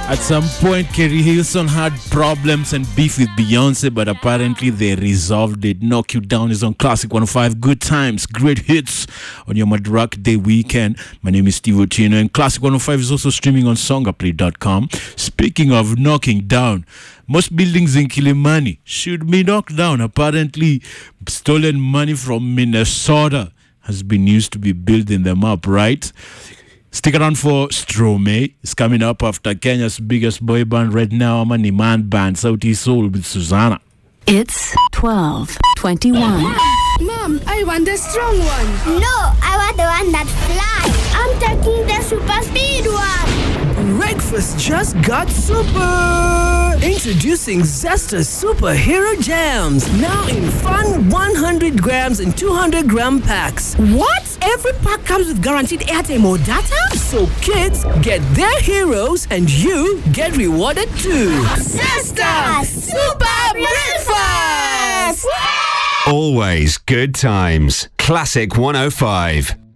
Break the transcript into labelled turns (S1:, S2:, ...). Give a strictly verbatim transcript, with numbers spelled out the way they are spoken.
S1: At some point, Kerry Hilson had problems and beef with Beyonce, but apparently they resolved it. Knock You Down is on Classic one oh five. Good times, great hits on your Madaraka Day weekend. My name is Steve Otieno, and Classic one oh five is also streaming on songaplay dot com. Speaking of knocking down, most buildings in Kilimani should be knocked down. Apparently, stolen money from Minnesota has been used to be building them up, right? Stick around for Stromae. It's coming up after Kenya's biggest boy band right now, Amani Man Band, Sauti Soul with Susanna.
S2: It's twelve twenty-one.
S3: Mom, I want the strong one.
S4: No, I want the one that flies. I'm taking the super speed one.
S5: Breakfast just got super! Introducing Zesta Superhero Jams. Now in fun one hundred grams and two hundred gram packs.
S3: What? Every pack comes with guaranteed airtime or data?
S5: So kids get their heroes and you get rewarded too.
S4: Zesta Super Breakfast!
S6: Always good times. Classic one oh five.